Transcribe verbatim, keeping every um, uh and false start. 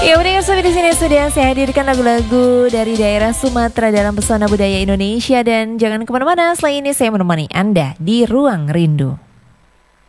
Ya udah sampai di sini sudah saya hadirkan lagu-lagu dari daerah Sumatera dalam pesona budaya Indonesia, dan jangan kemana-mana, selain ini saya menemani Anda di Ruang Rindu.